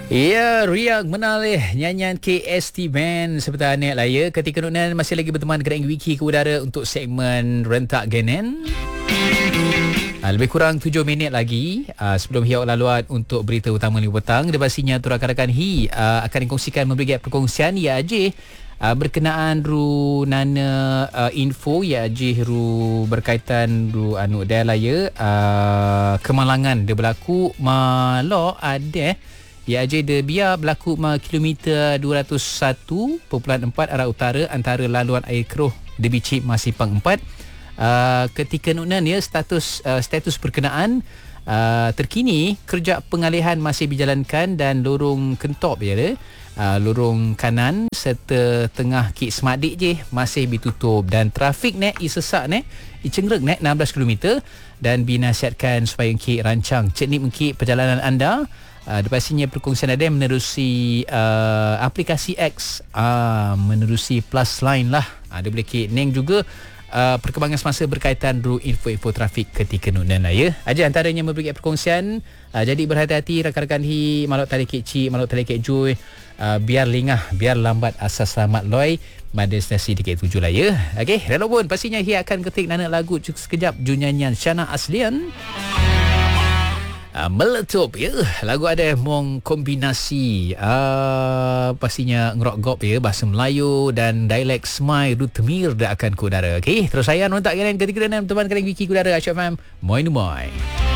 Ya, riak menalih nyanyian KST Band seperti anak lah ya. Ketika Nunan masih lagi berteman dengan Wiki ke udara untuk segmen Rentak Genen. Lebih kurang 7 minit lagi sebelum hiau laluan untuk berita utama ni petang. Dia pastinya tu rakan-rakan akan dikongsikan memberi perkongsian ya je berkenaan ru nana info ya je ru berkaitan ru anu dah lah ya kemalangan dia berlaku malo ada ya je dia biar berlaku kilometer 201.4 arah utara antara laluan air keruh Debicik Masipang 4. Ketika Nunan ya status berkenaan terkini kerja pengalihan masih dijalankan dan lorong Kentop ya lorong kanan serta tengah Kik Semadik je masih ditutup dan trafik sesak cengerek 16 km dan binasihatkan supaya Kik rancang ceknik mengkik perjalanan anda. Pastinya perkongsian ada menerusi aplikasi X menerusi plus line lah. Dia boleh Kik Neng juga perkembangan semasa berkaitan info-info trafik ketika Nunan lah ya. Aja antaranya memberi perkongsian. Jadi berhati-hati rakan-rakan maluk tali Kik Cik, maluk tali Kik Joy, biar lingah, biar lambat asas selamat loi pada stasi di K7 lah ya. Okey, relok pun pastinya akan ketik nana lagu sekejap junyanyian Shana Aslian. Meletup ya. Lagu ada mong kombinasi pastinya ngerok gop ya, bahasa Melayu dan dialek Semai Rutemir dah akan ke udara. Okey, terus saya nontak kalian ketika dan teman kalian Wiki ke udara Asyik FM. Moi.